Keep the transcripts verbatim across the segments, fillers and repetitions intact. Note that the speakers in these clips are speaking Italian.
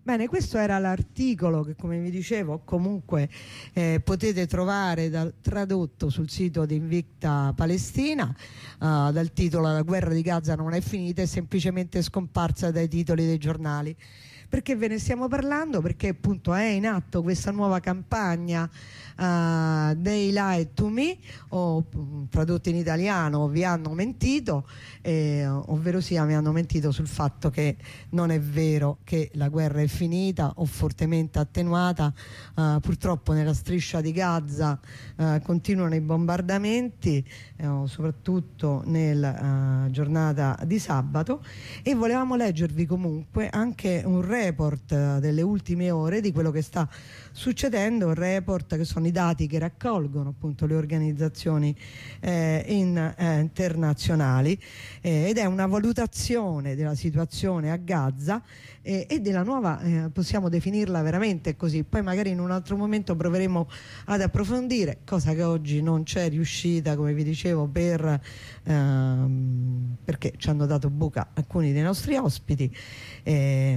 Bene, questo era l'articolo che, come vi dicevo, comunque eh, potete trovare dal, tradotto sul sito di Invicta Palestina, uh, dal titolo "La guerra di Gaza non è finita", è semplicemente scomparsa dai titoli dei giornali. Perché ve ne stiamo parlando? Perché appunto è in atto questa nuova campagna uh, They Lied to Me, o tradotto in italiano "Vi hanno mentito", eh, ovvero sia mi hanno mentito sul fatto che non è vero che la guerra è finita o fortemente attenuata. Uh, purtroppo nella striscia di Gaza uh, continuano i bombardamenti, uh, soprattutto nella uh, giornata di sabato, e volevamo leggervi comunque anche un report delle ultime ore di quello che sta succedendo, un report che sono i dati che raccolgono appunto le organizzazioni eh, in, eh, internazionali, eh, ed è una valutazione della situazione a Gaza eh, e della nuova, eh, possiamo definirla veramente così, poi magari in un altro momento proveremo ad approfondire, cosa che oggi non c'è riuscita, come vi dicevo, per, ehm, perché ci hanno dato buca alcuni dei nostri ospiti. Eh,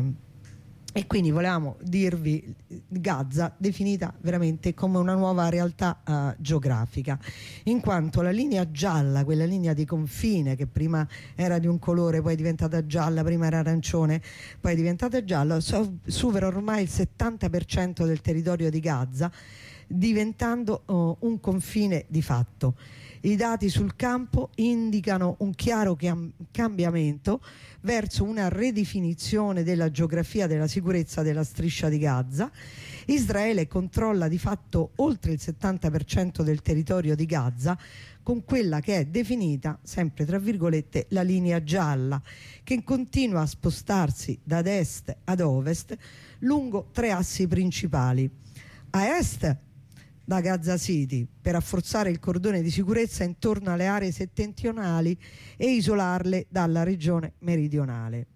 E quindi volevamo dirvi Gaza definita veramente come una nuova realtà uh, geografica, in quanto la linea gialla, quella linea di confine che prima era di un colore, poi è diventata gialla, prima era arancione, poi è diventata gialla, so, supera ormai il settanta per cento del territorio di Gaza, diventando uh, un confine di fatto. I dati sul campo indicano un chiaro cam cambiamento verso una ridefinizione della geografia della sicurezza della striscia di Gaza. Israele controlla di fatto oltre il settanta per cento del territorio di Gaza, con quella che è definita, sempre tra virgolette, la linea gialla, che continua a spostarsi da est ad ovest lungo tre assi principali. A est da Gaza City, per rafforzare il cordone di sicurezza intorno alle aree settentrionali e isolarle dalla regione meridionale.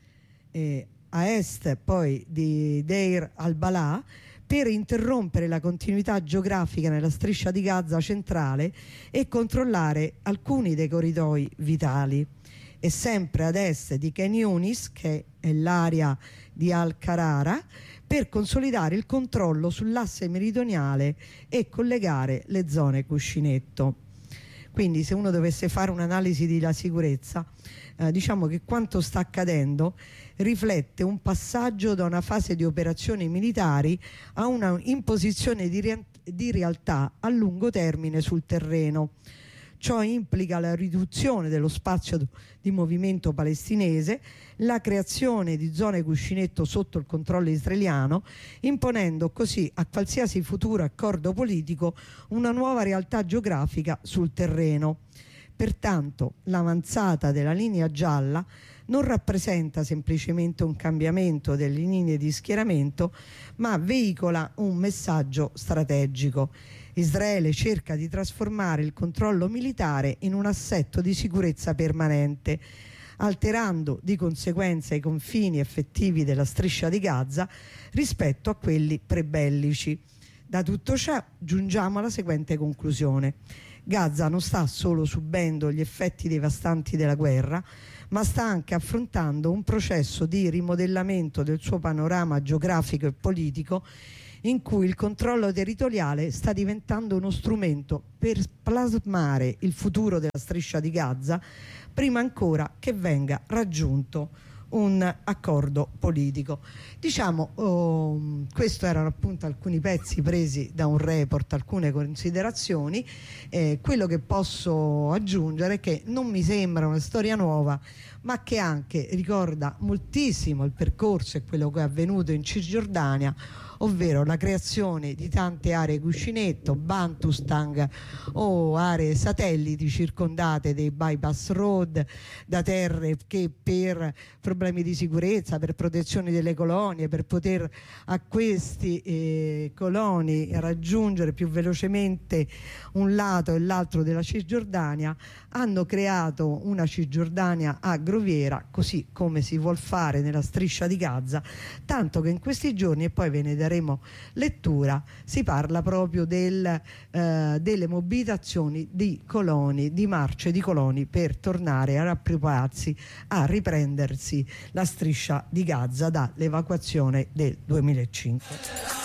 E a est poi di Deir al-Balah, per interrompere la continuità geografica nella striscia di Gaza centrale e controllare alcuni dei corridoi vitali. E sempre ad est di Khan Yunis, che è l'area di Al-Qarara, per consolidare il controllo sull'asse meridionale e collegare le zone cuscinetto. Quindi se uno dovesse fare un'analisi della sicurezza, eh, diciamo che quanto sta accadendo riflette un passaggio da una fase di operazioni militari a una imposizione di, re di realtà a lungo termine sul terreno. Ciò implica la riduzione dello spazio di movimento palestinese, la creazione di zone cuscinetto sotto il controllo israeliano, imponendo così a qualsiasi futuro accordo politico una nuova realtà geografica sul terreno. Pertanto l'avanzata della linea gialla non rappresenta semplicemente un cambiamento delle linee di schieramento, ma veicola un messaggio strategico. Israele cerca di trasformare il controllo militare in un assetto di sicurezza permanente, alterando di conseguenza i confini effettivi della striscia di Gaza rispetto a quelli prebellici. Da tutto ciò giungiamo alla seguente conclusione: Gaza non sta solo subendo gli effetti devastanti della guerra, ma sta anche affrontando un processo di rimodellamento del suo panorama geografico e politico, in cui il controllo territoriale sta diventando uno strumento per plasmare il futuro della striscia di Gaza, prima ancora che venga raggiunto un accordo politico. Diciamo, oh, questo erano appunto alcuni pezzi presi da un report, alcune considerazioni. Eh, quello che posso aggiungere è che non mi sembra una storia nuova, ma che anche ricorda moltissimo il percorso e quello che è avvenuto in Cisgiordania, ovvero la creazione di tante aree cuscinetto, Bantustan o aree satelliti circondate dei bypass road, da terre che per problemi di sicurezza, per protezione delle colonie, per poter a questi eh, coloni raggiungere più velocemente un lato e l'altro della Cisgiordania, hanno creato una Cisgiordania a groviera, così come si vuol fare nella striscia di Gaza, tanto che in questi giorni, e poi ve ne daremo lettura, si parla proprio del, eh, delle mobilitazioni di coloni, di marce di coloni per tornare a rappropriarsi, a riprendersi la striscia di Gaza dall'evacuazione del duemilacinque.